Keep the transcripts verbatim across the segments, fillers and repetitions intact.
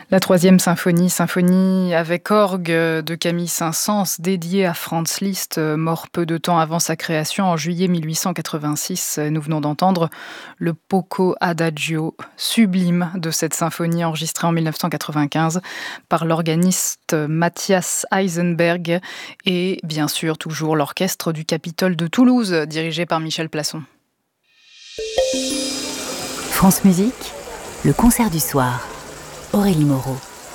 La troisième symphonie, symphonie avec orgue de Camille Saint-Saëns, dédiée à Franz Liszt, mort peu de temps avant sa création en juillet mille huit cent quatre-vingt-six. Nous venons d'entendre le Poco Adagio, sublime de cette symphonie enregistrée en mille neuf cent quatre-vingt-quinze par l'organiste Matthias Eisenberg et bien sûr toujours l'orchestre du Capitole de Toulouse, dirigé par Michel Plasson. France Musique, le concert du soir. Aurélie Moreau.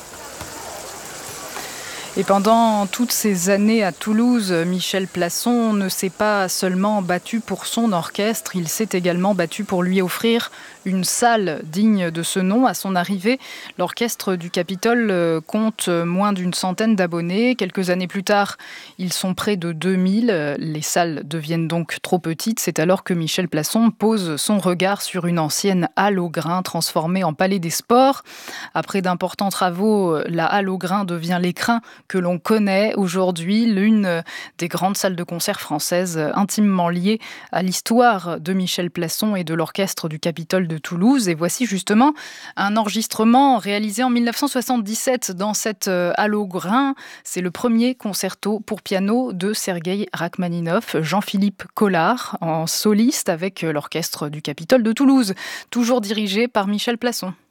Et pendant toutes ces années à Toulouse, Michel Plasson ne s'est pas seulement battu pour son orchestre, il s'est également battu pour lui offrir une salle digne de ce nom. À son arrivée, l'orchestre du Capitole compte moins d'une centaine d'abonnés. Quelques années plus tard, ils sont près de deux mille. Les salles deviennent donc trop petites. C'est alors que Michel Plasson pose son regard sur une ancienne halle au grain transformée en palais des sports. Après d'importants travaux, la halle au grain devient l'écrin que l'on connaît aujourd'hui, l'une des grandes salles de concert françaises intimement liées à l'histoire de Michel Plasson et de l'orchestre du Capitole de Toulouse. Et voici justement un enregistrement réalisé en mille neuf cent soixante-dix-sept dans cette halle au grain. C'est le premier concerto pour piano de Sergueï Rachmaninov, Jean-Philippe Collard en soliste avec l'orchestre du Capitole de Toulouse, toujours dirigé par Michel Plasson.